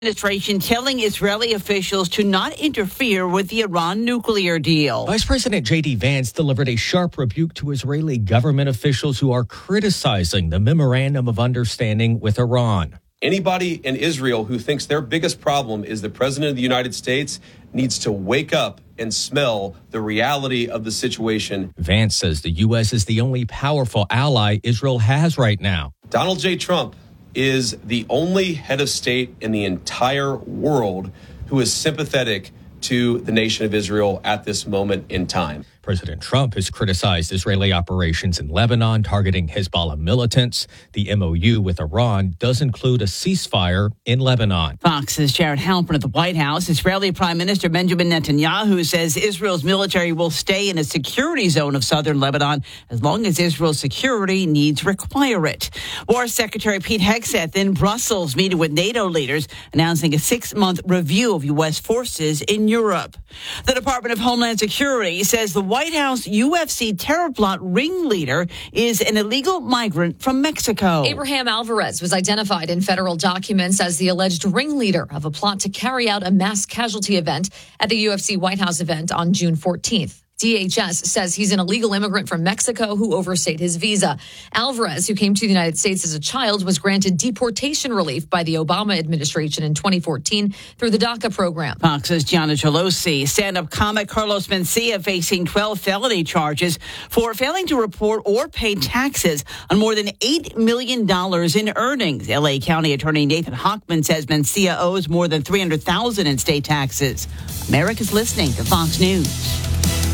Administration telling Israeli officials to not interfere with the Iran nuclear deal. Vice President J.D. Vance delivered a sharp rebuke to Israeli government officials who are criticizing the memorandum of understanding with Iran. Anybody in Israel who thinks their biggest problem is the president of the United States needs to wake up and smell the reality of the situation. Vance says the U.S. is the only powerful ally Israel has right now. Donald J. Trump is the only head of state in the entire world who is sympathetic to the nation of Israel at this moment in time. President Trump has criticized Israeli operations in Lebanon targeting Hezbollah militants. The MOU with Iran does include a ceasefire in Lebanon. Fox's Jared Halpern at the White House. Israeli Prime Minister Benjamin Netanyahu says Israel's military will stay in a security zone of southern Lebanon as long as Israel's security needs require it. War Secretary Pete Hegseth in Brussels meeting with NATO leaders announcing a 6-month review of U.S. forces in Europe. The Department of Homeland Security says the White House UFC terror plot ringleader is an illegal migrant from Mexico. Abraham Alvarez was identified in federal documents as the alleged ringleader of a plot to carry out a mass casualty event at the UFC White House event on June 14th. DHS says he's an illegal immigrant from Mexico who overstayed his visa. Alvarez, who came to the United States as a child, was granted deportation relief by the Obama administration in 2014 through the DACA program. Fox's Gianna Gelosi. Stand-up comic Carlos Mencia facing 12 felony charges for failing to report or pay taxes on more than $8 million in earnings. L.A. County Attorney Nathan Hochman says Mencia owes more than $300,000 in state taxes. America's listening to Fox News.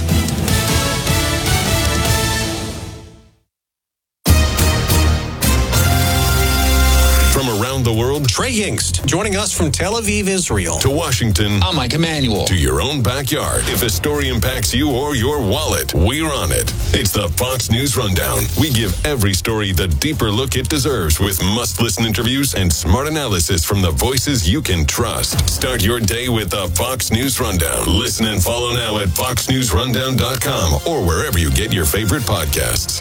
From around the world, Trey Yingst, joining us from Tel Aviv, Israel, to Washington. I'm Mike Emanuel. To your own backyard. If a story impacts you or your wallet, we're on it. It's the Fox News Rundown. We give every story the deeper look it deserves with must-listen interviews and smart analysis from the voices you can trust. Start your day with the Fox News Rundown. Listen and follow now at foxnewsrundown.com or wherever you get your favorite podcasts.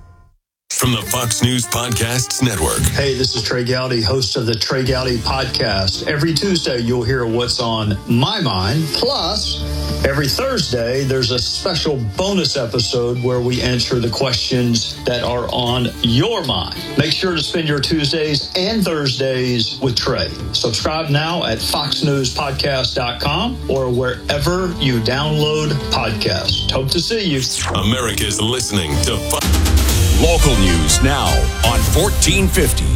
From the Fox News Podcasts Network. Hey, this is Trey Gowdy, host of the Trey Gowdy Podcast. Every Tuesday, you'll hear what's on my mind. Plus, every Thursday, there's a special bonus episode where we answer the questions that are on your mind. Make sure to spend your Tuesdays and Thursdays with Trey. Subscribe now at foxnewspodcast.com or wherever you download podcasts. Hope to see you. America's listening to Fox. Local news now on 1450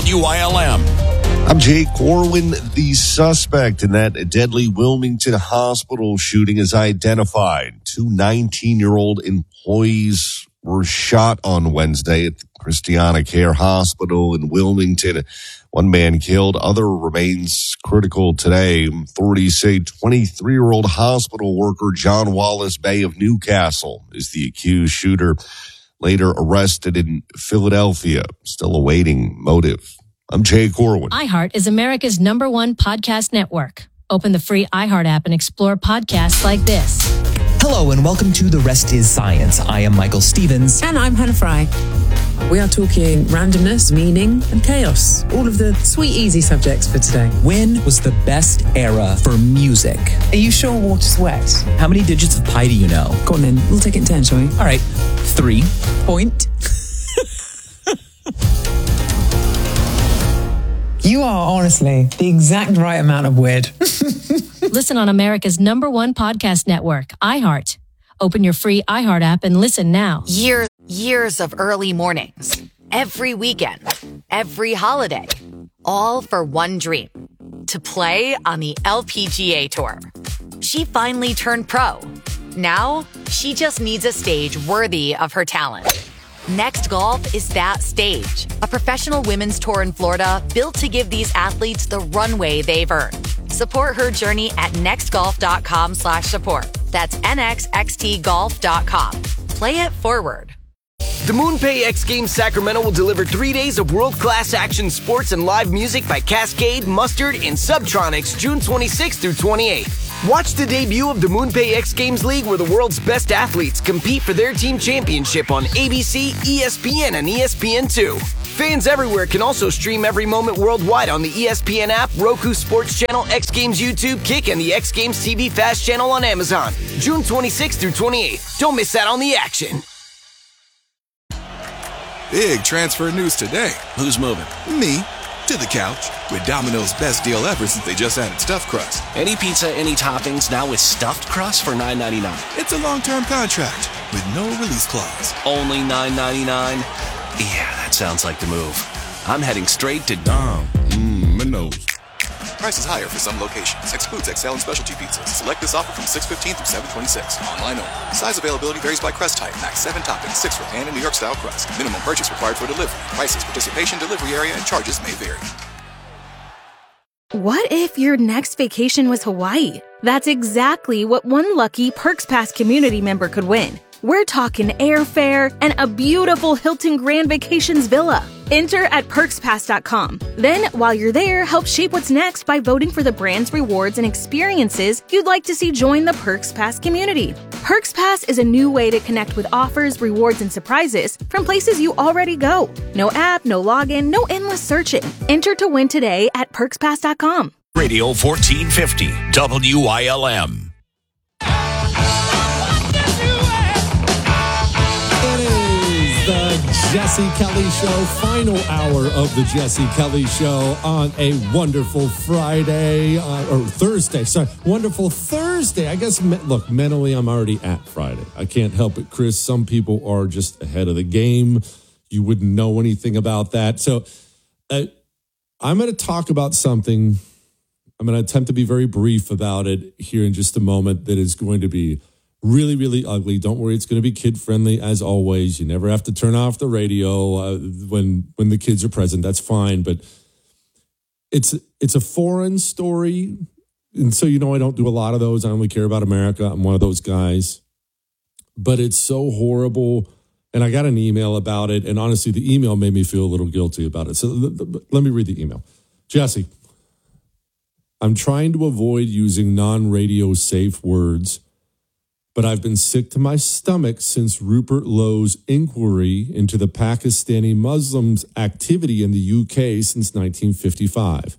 WILM. I'm Jake Corwin. The suspect in that deadly Wilmington hospital shooting is identified. 2 19-year-old employees were shot on Wednesday at the Christiana Care Hospital in Wilmington. One man killed, other remains critical today. Authorities say 23-year-old hospital worker John Wallace Bay of Newcastle is the accused shooter. Later arrested in Philadelphia, still awaiting motive. I'm Jay Corwin. iHeart is America's #1 podcast network. Open the free iHeart app and explore podcasts like this. Hello and welcome to The Rest is Science. I am Michael Stevens. And I'm Hannah Fry. We are talking randomness, meaning, and chaos. All of the sweet, easy subjects for today. When was the best era for music? Are you sure water's wet? How many digits of pi do you know? Go on then. We'll take it in turn, shall we? All right. 3. Point. You are honestly the exact right amount of weird. Listen on America's #1 podcast network, iHeart. Open your free iHeart app and listen now. Years of early mornings, every weekend, every holiday, all for one dream, to play on the LPGA Tour. She finally turned pro. Now, she just needs a stage worthy of her talent. Next Golf is that stage, a professional women's tour in Florida built to give these athletes the runway they've earned. Support her journey at nextgolf.com/support. That's nxxtgolf.com. Play it forward. The MoonPay X Games Sacramento will deliver 3 days of world-class action sports and live music by Cascade, Mustard, and Subtronics June 26th through 28th. Watch the debut of the MoonPay X Games League where the world's best athletes compete for their team championship on ABC, ESPN, and ESPN2. Fans everywhere can also stream every moment worldwide on the ESPN app, Roku Sports Channel, X Games YouTube, Kick, and the X Games TV Fast channel on Amazon. June 26th through 28th. Don't miss out on the action. Big transfer news today. Who's moving? Me. To the couch. With Domino's best deal ever since they just added stuffed crust. Any pizza, any toppings, now with stuffed crust for $9.99. It's a long-term contract with no release clause. Only $9.99? Yeah, that sounds like the move. I'm heading straight to Domino's. Prices higher for some locations. Excludes XL and specialty pizzas. Select this offer from 6/15 through 7/26. Online only. Size availability varies by crust type. Max 7 toppings, 6 for pan and New York style crust. Minimum purchase required for delivery. Prices, participation, delivery area, and charges may vary. What if your next vacation was Hawaii? That's exactly what one lucky Perks Pass community member could win. We're talking airfare and a beautiful Hilton Grand Vacations villa. Enter at perkspass.com. Then, while you're there, help shape what's next by voting for the brands, rewards, and experiences you'd like to see join the Perks Pass community. Perks Pass is a new way to connect with offers, rewards, and surprises from places you already go. No app, no login, no endless searching. Enter to win today at perkspass.com. Radio 1450 WILM. Jesse Kelly Show, final hour of the Jesse Kelly Show on a wonderful Friday, or Thursday, sorry, wonderful Thursday. I guess, look, mentally I'm already at Friday. I can't help it, Chris. Some people are just ahead of the game. You wouldn't know anything about that. So I'm going to talk about something. I'm going to attempt to be very brief about it here in just a moment that is going to be really, really ugly. Don't worry, it's going to be kid-friendly as always. You never have to turn off the radio when the kids are present. That's fine, but it's a foreign story, and so I don't do a lot of those. I only care about America. I'm one of those guys. But it's so horrible, and I got an email about it, and honestly, the email made me feel a little guilty about it. So let me read the email. Jesse, I'm trying to avoid using non-radio safe words, but I've been sick to my stomach since Rupert Lowe's inquiry into the Pakistani Muslims' activity in the UK since 1955.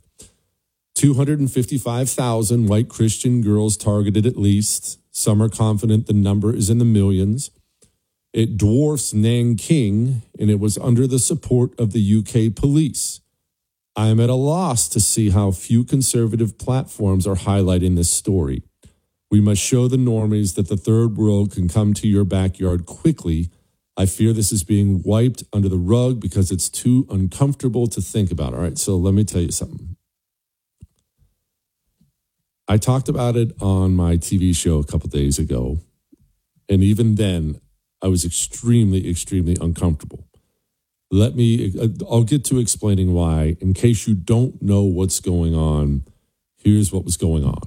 255,000 white Christian girls targeted at least. Some are confident the number is in the millions. It dwarfs Nanking, and it was under the support of the UK police. I am at a loss to see how few conservative platforms are highlighting this story. We must show the normies that the third world can come to your backyard quickly. I fear this is being wiped under the rug because it's too uncomfortable to think about. All right, so let me tell you something. I talked about it on my TV show a couple of days ago, and even then, I was extremely, extremely uncomfortable. I'll get to explaining why. In case you don't know what's going on, here's what was going on.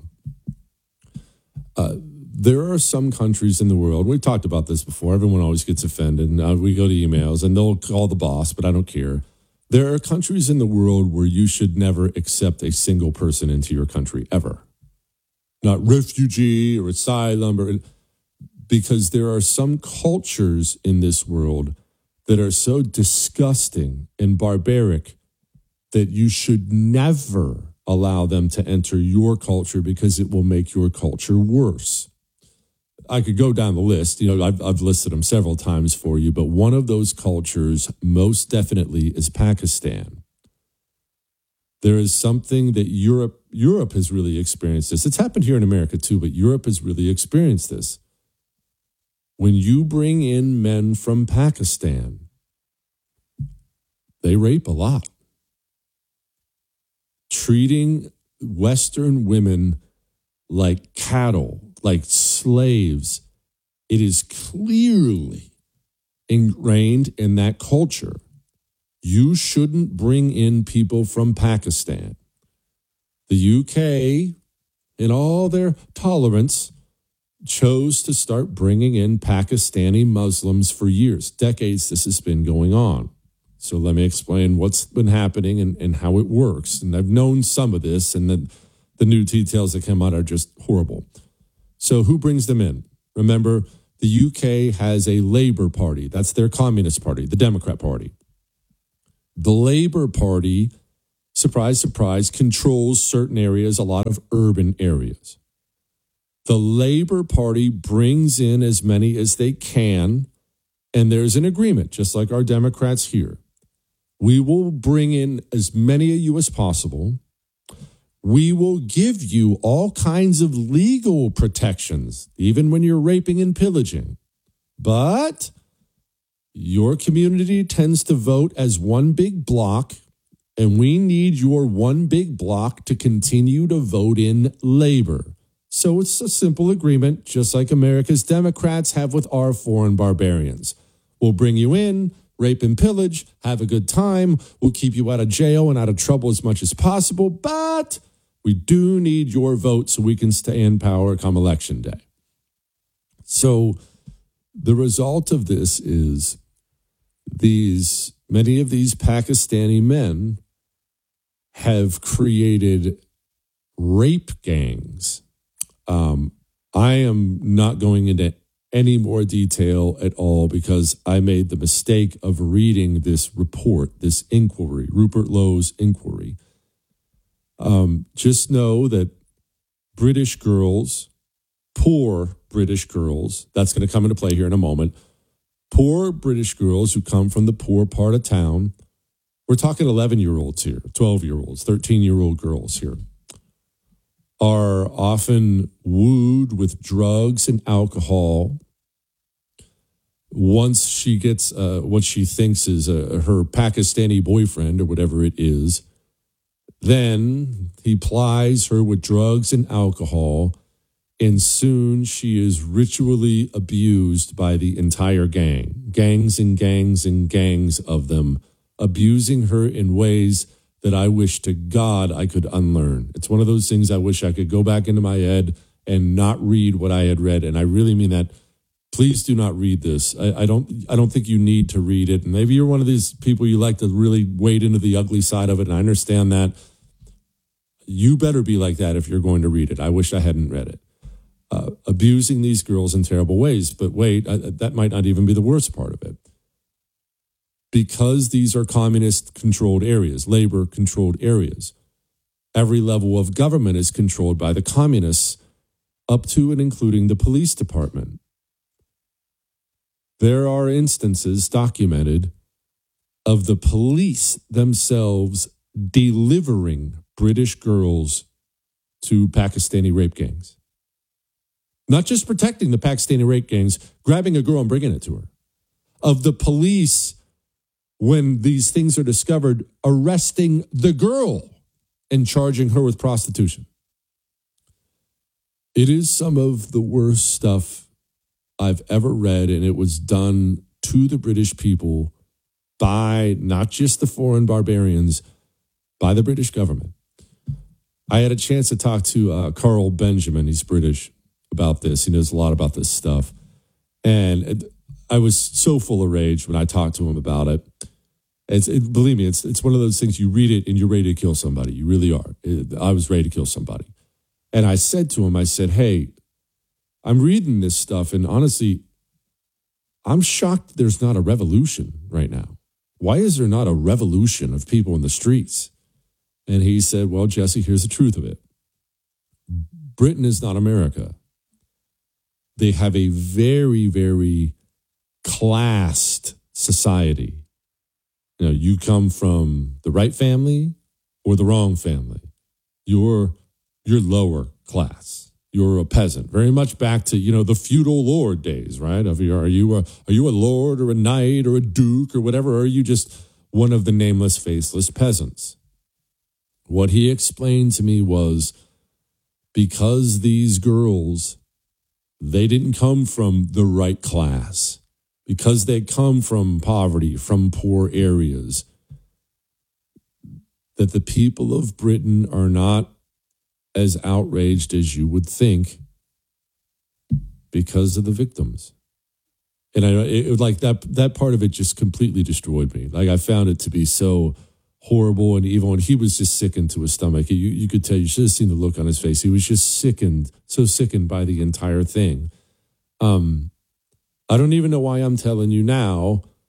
There are some countries in the world, we've talked about this before, everyone always gets offended. We go to emails and they'll call the boss, but I don't care. There are countries in the world where you should never accept a single person into your country, ever. Not refugee or asylum, because there are some cultures in this world that are so disgusting and barbaric that you should never allow them to enter your culture because it will make your culture worse. I could go down the list. I've listed them several times for you, but one of those cultures most definitely is Pakistan. There is something that Europe has really experienced this. It's happened here in America too, but Europe has really experienced this. When you bring in men from Pakistan, they rape a lot. Treating Western women like cattle, like slaves, it is clearly ingrained in that culture. You shouldn't bring in people from Pakistan. The UK, in all their tolerance, chose to start bringing in Pakistani Muslims for years. Decades this has been going on. So let me explain what's been happening and how it works. And I've known some of this, and the new details that come out are just horrible. So who brings them in? Remember, the UK has a Labour Party. That's their Communist Party, the Democrat Party. The Labor Party, surprise, surprise, controls certain areas, a lot of urban areas. The Labor Party brings in as many as they can, and there's an agreement, just like our Democrats here. We will bring in as many of you as possible. We will give you all kinds of legal protections, even when you're raping and pillaging. But your community tends to vote as one big block, and we need your one big block to continue to vote in labor. So it's a simple agreement, just like America's Democrats have with our foreign barbarians. We'll bring you in, rape and pillage, have a good time. We'll keep you out of jail and out of trouble as much as possible, but we do need your vote so we can stay in power come election day. So the result of this is many of these Pakistani men have created rape gangs. I am not going into any more detail at all because I made the mistake of reading this report, this inquiry, Rupert Lowe's inquiry. Just know that British girls, poor British girls, that's going to come into play here in a moment, poor British girls who come from the poor part of town, we're talking 11-year-olds here, 12-year-olds, 13-year-old girls here, are often wooed with drugs and alcohol. Once she gets what she thinks is her Pakistani boyfriend or whatever it is, then he plies her with drugs and alcohol, and soon she is ritually abused by the entire gang. Gangs and gangs and gangs of them, abusing her in ways that I wish to God I could unlearn. It's one of those things I wish I could go back into my head and not read what I had read. And I really mean that. Please do not read this. I don't think you need to read it. And maybe you're one of these people you like to really wade into the ugly side of it. And I understand that. You better be like that if you're going to read it. I wish I hadn't read it. Abusing these girls in terrible ways. But wait, that might not even be the worst part of it. Because these are communist-controlled areas, labor-controlled areas, every level of government is controlled by the communists, up to and including the police department. There are instances documented of the police themselves delivering British girls to Pakistani rape gangs. Not just protecting the Pakistani rape gangs, grabbing a girl and bringing it to her. Of the police, when these things are discovered, arresting the girl and charging her with prostitution. It is some of the worst stuff I've ever read, and it was done to the British people by not just the foreign barbarians, by the British government. I had a chance to talk to Carl Benjamin, he's British, about this. He knows a lot about this stuff. And I was so full of rage when I talked to him about it. Believe me, it's one of those things you read it and you're ready to kill somebody. You really are. I was ready to kill somebody. And I said to him, I said, hey, I'm reading this stuff, and honestly, I'm shocked there's not a revolution right now. Why is there not a revolution of people in the streets? And he said, well, Jesse, here's the truth of it. Britain is not America. They have a very, very classed society. You know, you come from the right family or the wrong family. You're lower class. You're a peasant. Very much back to, the feudal lord days, right? Are you a lord or a knight or a duke or whatever? Or are you just one of the nameless, faceless peasants? What he explained to me was because these girls, they didn't come from the right class, because they come from poverty, from poor areas, that the people of Britain are not as outraged as you would think because of the victims. And it like that part of it just completely destroyed me. Like, I found it to be so horrible and evil, and he was just sickened to his stomach. You could tell, you should have seen the look on his face. He was just so sickened by the entire thing. I don't even know why I'm telling you now.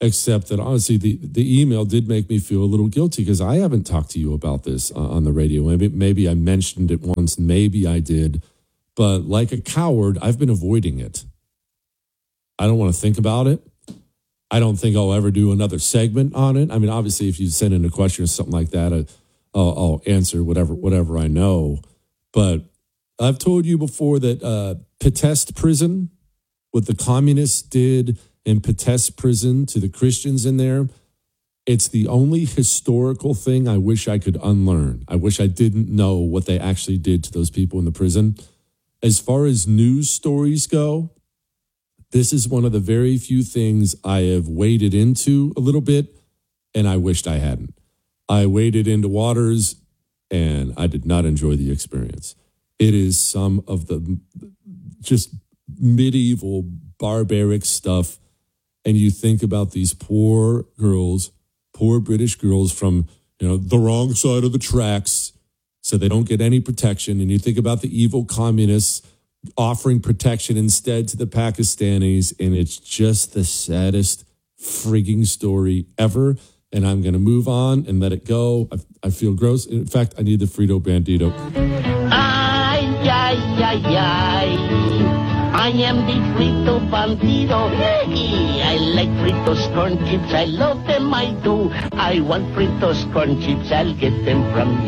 except that honestly, the email did make me feel a little guilty because I haven't talked to you about this on the radio. Maybe I mentioned it once, maybe I did, but like a coward, I've been avoiding it. I don't want to think about it. I don't think I'll ever do another segment on it. I mean, obviously, if you send in a question or something like that, I'll answer whatever I know. But I've told you before that Petsest prison, what the communists did in Petsest prison to the Christians in there, it's the only historical thing I wish I could unlearn. I wish I didn't know what they actually did to those people in the prison. As far as news stories go, this is one of the very few things I have waded into a little bit, and I wished I hadn't. I waded into waters, and I did not enjoy the experience. It is some of the just medieval, barbaric stuff. And you think about these poor girls, poor British girls from, the wrong side of the tracks, so they don't get any protection. And you think about the evil communists offering protection instead to the Pakistanis. And it's just the saddest frigging story ever. And I'm going to move on and let it go. I feel gross. In fact, I need the Frito Bandito. Ay, ay, ay, ay. I am the Frito Bandito. I like Fritos corn chips. I love them, I do. I want Fritos corn chips. I'll get them from you.